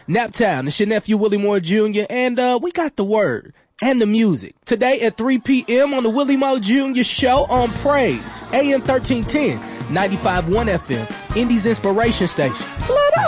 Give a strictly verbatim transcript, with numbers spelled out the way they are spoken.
Naptown, it's your nephew Willie Moore Junior And uh, we got the word and the music. Today at three p.m. on the Willie Moore Junior Show on Praise, A M thirteen ten, ninety-five point one F M, Indy's Inspiration Station.